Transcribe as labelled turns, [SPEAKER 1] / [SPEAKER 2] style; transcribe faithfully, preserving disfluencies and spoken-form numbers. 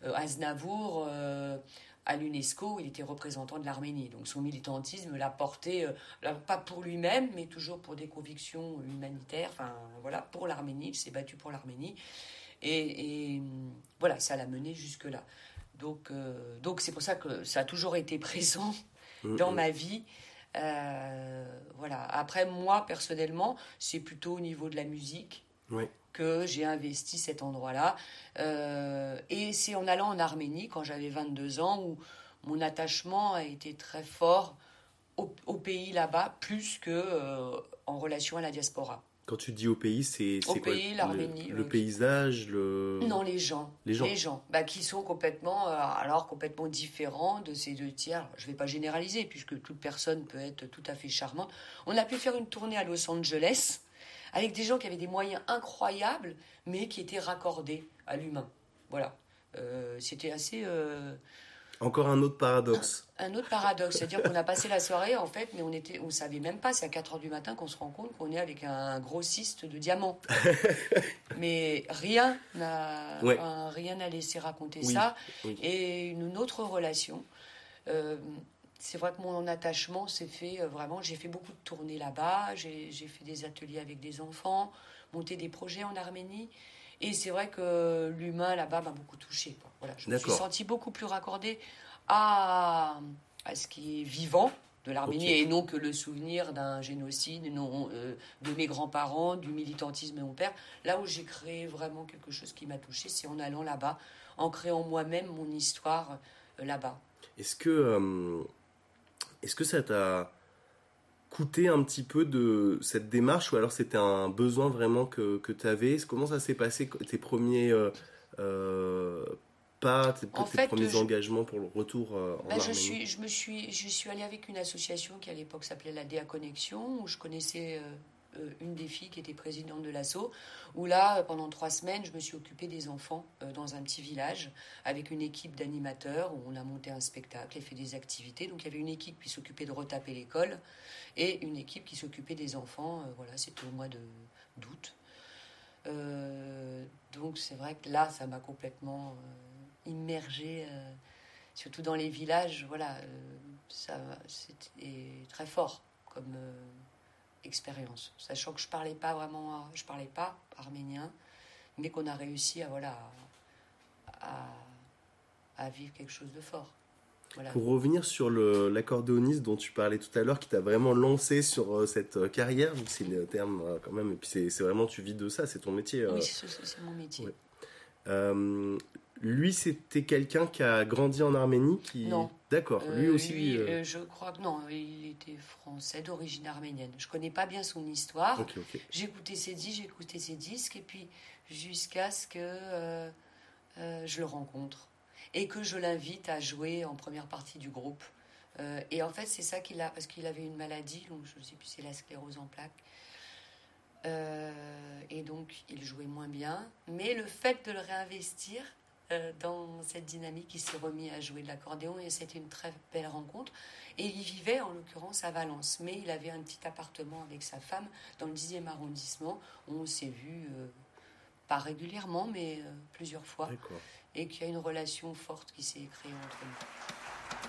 [SPEAKER 1] euh, Aznavour, euh, à l'UNESCO, il était représentant de l'Arménie. Donc son militantisme l'a porté, euh, alors pas pour lui-même, mais toujours pour des convictions humanitaires. Enfin, voilà, pour l'Arménie. Il s'est battu pour l'Arménie. Et, et voilà, ça l'a mené jusque-là. Donc, euh, donc c'est pour ça que ça a toujours été présent mmh, dans mmh. ma vie. Euh, voilà. Après, moi, personnellement, c'est plutôt au niveau de la musique oui. que j'ai investi cet endroit-là. Euh, et c'est en allant en Arménie, quand j'avais vingt-deux ans, où mon attachement a été très fort au, au pays là-bas, plus qu'en euh, relation à la diaspora.
[SPEAKER 2] Quand tu dis au pays, c'est, c'est
[SPEAKER 1] au
[SPEAKER 2] quoi
[SPEAKER 1] pays, l'Arménie.
[SPEAKER 2] Le, le
[SPEAKER 1] euh,
[SPEAKER 2] paysage, le...
[SPEAKER 1] Non, les gens.
[SPEAKER 2] Les gens.
[SPEAKER 1] Les gens, bah, qui sont complètement, euh, alors complètement différents de ces deux tiers. Je ne vais pas généraliser, puisque toute personne peut être tout à fait charmante. On a pu faire une tournée à Los Angeles avec des gens qui avaient des moyens incroyables, mais qui étaient raccordés à l'humain. Voilà. Euh, c'était assez... Euh...
[SPEAKER 2] Encore un autre paradoxe.
[SPEAKER 1] Un, un autre paradoxe, c'est-à-dire qu'on a passé la soirée, en fait, mais on était, on savait même pas, c'est à quatre heures du matin qu'on se rend compte qu'on est avec un grossiste de diamants. Mais rien n'a, ouais. un, rien n'a laissé raconter oui. ça. Oui. Et une, une autre relation, euh, c'est vrai que mon attachement s'est fait euh, vraiment, j'ai fait beaucoup de tournées là-bas, j'ai, j'ai fait des ateliers avec des enfants, monté des projets en Arménie. Et c'est vrai que l'humain là-bas m'a beaucoup touchée. Voilà, je D'accord. me suis sentie beaucoup plus raccordée à, à ce qui est vivant de l'Arménie okay. et non que le souvenir d'un génocide, non, euh, de mes grands-parents, du militantisme de mon père. Là où j'ai créé vraiment quelque chose qui m'a touchée, c'est en allant là-bas, en créant moi-même mon histoire euh, là-bas.
[SPEAKER 2] Est-ce que, euh, est-ce que ça t'a coûté un petit peu de cette démarche ou alors c'était un besoin vraiment que, que tu avais? Comment ça s'est passé, tes premiers euh, euh, pas, tes, tes fait, premiers je, engagements pour le retour euh, en
[SPEAKER 1] bah,
[SPEAKER 2] Arménie?
[SPEAKER 1] je suis, je, me suis, je suis allée avec une association qui à l'époque s'appelait la D A Connexion, où je connaissais euh, une des filles qui était présidente de l'asso, où là, pendant trois semaines, je me suis occupée des enfants euh, dans un petit village avec une équipe d'animateurs où on a monté un spectacle et fait des activités. Donc il y avait une équipe qui s'occupait de retaper l'école et une équipe qui s'occupait des enfants. Euh, voilà, c'était au mois de, d'août. Euh, donc c'est vrai que là, ça m'a complètement euh, immergée, euh, surtout dans les villages. Voilà, euh, ça, c'était très fort comme euh, expérience, sachant que je parlais pas vraiment, je parlais pas arménien, mais qu'on a réussi à voilà à, à vivre quelque chose de fort. Voilà.
[SPEAKER 2] Pour revenir sur le, l'accordéoniste dont tu parlais tout à l'heure, qui t'a vraiment lancé sur euh, cette euh, carrière, donc c'est le terme euh, quand même, et puis c'est, c'est vraiment, tu vis de ça, c'est ton métier. Euh,
[SPEAKER 1] oui, c'est, c'est mon métier.
[SPEAKER 2] Ouais. Euh, lui, c'était quelqu'un qui a grandi en Arménie qui...
[SPEAKER 1] Non.
[SPEAKER 2] D'accord,
[SPEAKER 1] euh,
[SPEAKER 2] lui aussi...
[SPEAKER 1] Lui,
[SPEAKER 2] euh...
[SPEAKER 1] euh, je crois que non, il était français, d'origine arménienne. Je connais pas bien son histoire.
[SPEAKER 2] Okay, okay.
[SPEAKER 1] J'écoutais ses disques, j'écoutais ses disques, et puis jusqu'à ce que euh, euh, je le rencontre. Et que je l'invite à jouer en première partie du groupe. Euh, et en fait, c'est ça qu'il a, parce qu'il avait une maladie, donc je ne sais plus, c'est la sclérose en plaques. Euh, et donc, il jouait moins bien. Mais le fait de le réinvestir euh, dans cette dynamique, il s'est remis à jouer de l'accordéon, et c'était une très belle rencontre. Et il vivait, en l'occurrence, à Valence. Mais il avait un petit appartement avec sa femme dans le dixième arrondissement, où on s'est vu... Euh, pas régulièrement, mais euh, plusieurs fois.
[SPEAKER 2] D'accord.
[SPEAKER 1] Et qu'il y a une relation forte qui s'est créée entre nous.